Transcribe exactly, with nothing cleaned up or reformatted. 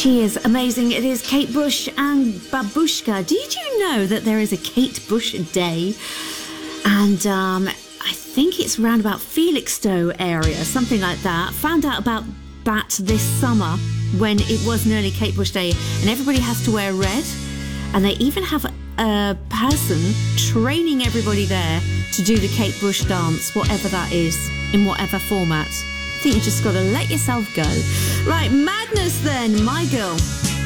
She is amazing. It is Kate Bush and Babushka. Did you know that there is a Kate Bush Day? And um, I think it's around about Felixstowe area, something like that. Found out about that this summer when it was nearly Kate Bush Day, and everybody has to wear red. And they even have a, a person training everybody there to do the Kate Bush dance, whatever that is, in whatever format. I think you just got to let yourself go. Right, madness then, my girl.